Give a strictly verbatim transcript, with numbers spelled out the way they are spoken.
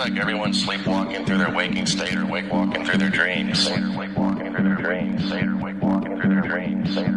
like everyone's sleepwalking through their waking state or wake walking through their dreams. Or wake walking through their dreams. Or wake walking through their dreams.